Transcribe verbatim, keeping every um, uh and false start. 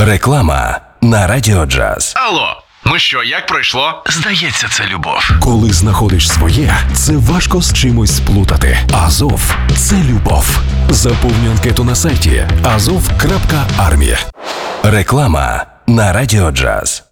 Реклама на Радіо Джаз. Алло, ну що, як пройшло? Здається, це любов. Коли знаходиш своє, це важко з чимось сплутати. Азов – це любов. Заповнюй анкету на сайті азов крапка армія. Реклама на Радіо Джаз.